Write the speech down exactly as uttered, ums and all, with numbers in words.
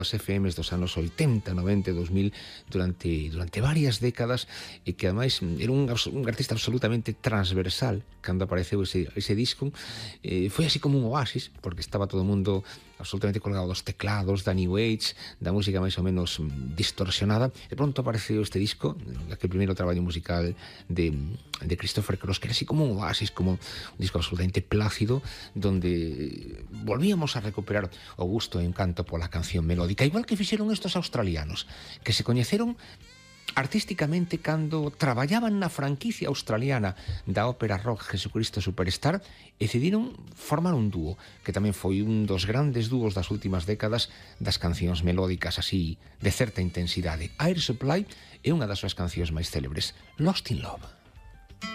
os F Ms dos anos oitenta, noventa, dos mil durante, durante varias décadas e que ademais era un, un artista absolutamente transversal cando apareceu ese, ese disco. Eh, foi así como un oasis, porque estaba todo o mundo absolutamente colgado dos teclados, da New Age, da música máis ou menos distorsionada, e pronto apareceu este disco, aquel primeiro traballo musical de, de Christopher Cross, que era así como un oasis, como un disco absolutamente plácido, donde volvíamos a recuperar o gusto e encanto pola canción melódica, igual que fixeron estos australianos, que se coñeceron artísticamente cando traballaban na franquicia australiana da ópera rock Jesucristo Superstar e decidiron formar un dúo que tamén foi un dos grandes dúos das últimas décadas das cancións melódicas así de certa intensidade. Air Supply é unha das súas cancións máis célebres, Lost in Love.